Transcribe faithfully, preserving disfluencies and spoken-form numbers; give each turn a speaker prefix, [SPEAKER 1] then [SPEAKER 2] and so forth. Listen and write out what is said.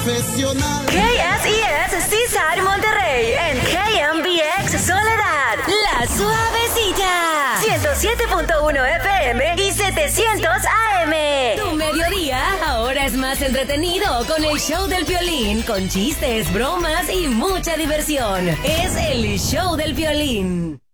[SPEAKER 1] Profesional.
[SPEAKER 2] K S E S Seaside Monterrey en K M B X Soledad, La Suavecita, ciento siete punto uno F M y setecientos A M. Tu mediodía ahora es más entretenido con el show del Piolín, con chistes, bromas y mucha diversión. Es el show del Piolín.